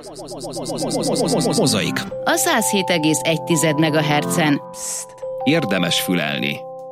Mozaik. A 107,1 MHz-en. Érdemes fülelni.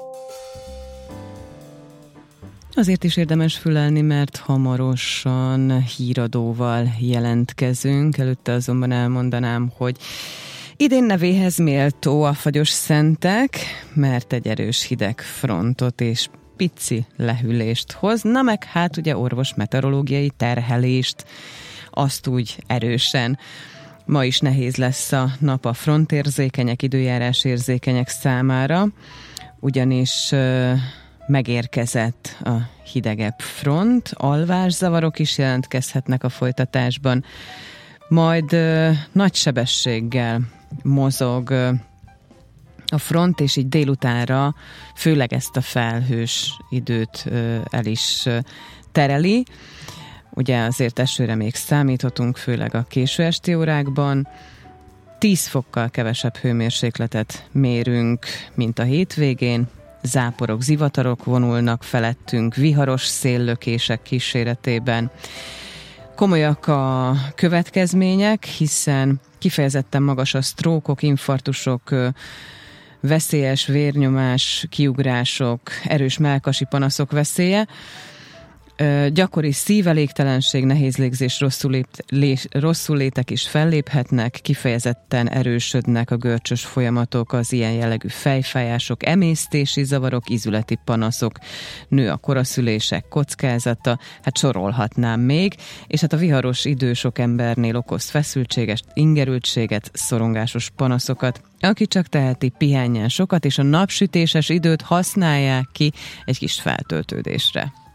Azért is érdemes fülelni, mert hamarosan híradóval jelentkezünk. Előtte azonban elmondanám, hogy idén nevéhez méltó a fagyos szentek, mert egy erős hideg frontot és pici lehűlést hoz, na meg hát ugye orvos meteorológiai terhelést, azt úgy erősen. Ma is nehéz lesz a nap a frontérzékenyek, időjárásérzékenyek számára, ugyanis megérkezett a hidegebb front, alvászavarok is jelentkezhetnek a folytatásban, majd nagy sebességgel mozog a front, és így délutánra főleg ezt a felhős időt el is tereli. Ugye azért esőre még számíthatunk, főleg a késő esti órákban. 10 fokkal kevesebb hőmérsékletet mérünk, mint a hétvégén. Záporok, zivatarok vonulnak felettünk, viharos széllökések kíséretében. Komolyak a következmények, hiszen kifejezetten magas a sztrókok, infarktusok, veszélyes vérnyomás, kiugrások, erős mellkasi panaszok veszélye. Gyakori szívelégtelenség, nehéz légzés, rosszul létek is felléphetnek, kifejezetten erősödnek a görcsös folyamatok, az ilyen jellegű fejfájások, emésztési zavarok, ízületi panaszok, nő a koraszülések kockázata, hát sorolhatnám még, és hát a viharos idő sok embernél okoz feszültséget, ingerültséget, szorongásos panaszokat. Aki csak teheti, pihenjen sokat, és a napsütéses időt használják ki egy kis feltöltődésre.